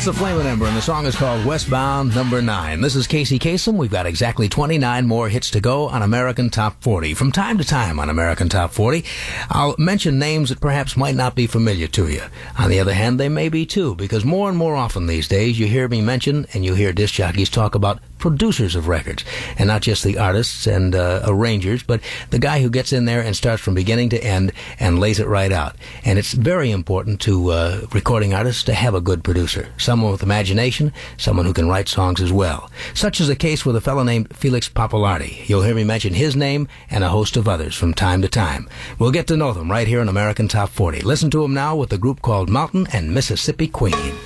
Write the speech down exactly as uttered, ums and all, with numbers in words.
That's the Flamin' Ember, and the song is called Westbound Number nine. This is Casey Kasem. We've got exactly twenty-nine more hits to go on American Top forty. From time to time on American Top forty, I'll mention names that perhaps might not be familiar to you. On the other hand, they may be too, because more and more often these days you hear me mention and you hear disc jockeys talk about producers of records, and not just the artists and uh, arrangers, but the guy who gets in there and starts from beginning to end and lays it right out. And it's very important to uh, recording artists to have a good producer, someone with imagination, someone who can write songs as well. Such is the case with a fellow named Felix Pappalardi. You'll hear me mention his name and a host of others from time to time. We'll get to know them right here on American Top forty. Listen to them now with a group called Mountain and Mississippi Queen.